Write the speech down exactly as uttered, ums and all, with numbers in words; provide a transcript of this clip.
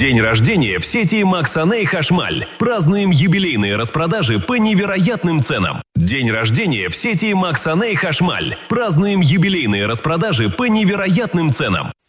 День рождения в сети Максаней Хашмаль. Празднуем юбилейные распродажи по невероятным ценам. День рождения в сети Максаней Хашмаль. Празднуем юбилейные распродажи по невероятным ценам.